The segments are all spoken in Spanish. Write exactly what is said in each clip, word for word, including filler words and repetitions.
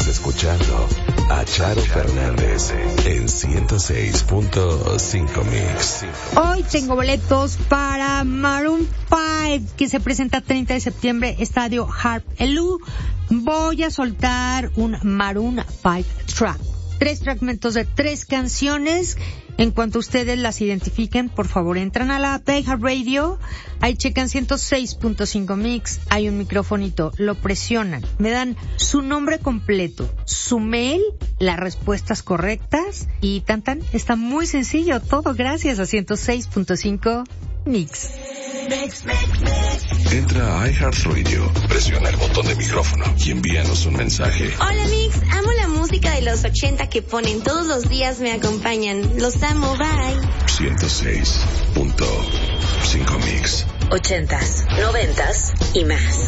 Estás escuchando a Charo Fernández en ciento seis punto cinco Mix. Hoy tengo boletos para Maroon cinco, que se presenta treinta de septiembre, Estadio Harp Elú. Voy a soltar un Maroon cinco track. Tres fragmentos de tres canciones. En cuanto ustedes las identifiquen, por favor, entran a la app de Radio. Ahí checan ciento seis punto cinco Mix. Hay un microfonito. Lo presionan. Me dan su nombre completo, su mail, las respuestas correctas y tan tan. Está muy sencillo todo gracias a ciento seis punto cinco Mix. Entra a iHeartRadio, presiona el botón de micrófono y envíanos un mensaje. Hola Mix, amo la música de los ochenta que ponen todos los días, me acompañan. Los amo, bye. ciento seis punto cinco Mix. Ochentas, noventas y más.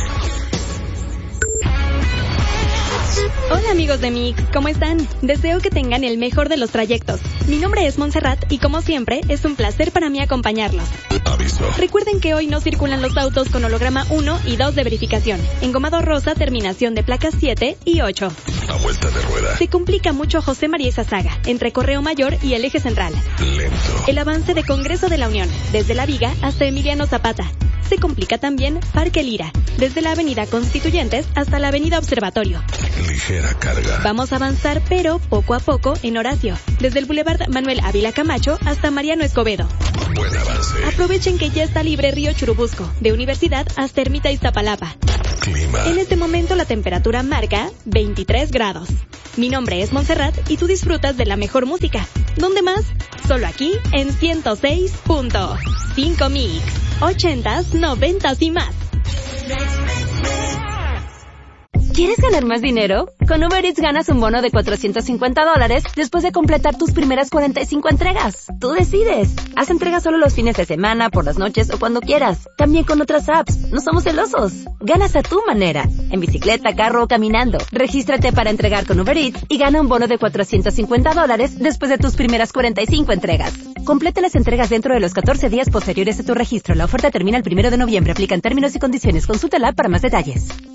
Hola amigos de Mix, ¿cómo están? Deseo que tengan el mejor de los trayectos. Mi nombre es Montserrat y como siempre es un placer para mí acompañarlos. Aviso. Recuerden que hoy no circulan los autos con holograma uno y dos de verificación. Engomado rosa, terminación de placas siete y ocho. A vuelta de rueda. Se complica mucho José María Izazaga, entre Correo Mayor y el Eje Central. Lento. El avance de Congreso de la Unión, desde La Viga hasta Emiliano Zapata. Se complica también Parque Lira, desde la Avenida Constituyentes hasta la Avenida Observatorio. Ligera carga. Vamos a avanzar, pero poco a poco, en Horacio, desde el Boulevard Manuel Ávila Camacho hasta Mariano Escobedo. Buen avance. Aprovechen que ya está libre Río Churubusco, de Universidad hasta Ermita Iztapalapa. Clima. En este momento la temperatura marca veintitrés grados. Mi nombre es Montserrat y tú disfrutas de la mejor música. ¿Dónde más? Solo aquí en ciento seis punto cinco Mix. Ochentas, noventas y más. ¿Quieres ganar más dinero? Con Uber Eats ganas un bono de cuatrocientos cincuenta dólares después de completar tus primeras cuarenta y cinco entregas. Tú decides. Haz entregas solo los fines de semana, por las noches o cuando quieras. También con otras apps. No somos celosos. Ganas a tu manera. En bicicleta, carro o caminando. Regístrate para entregar con Uber Eats y gana un bono de cuatrocientos cincuenta dólares después de tus primeras cuarenta y cinco entregas. Completa las entregas dentro de los catorce días posteriores a tu registro. La oferta termina el primero de noviembre. Aplican términos y condiciones. Consulta la app para más detalles.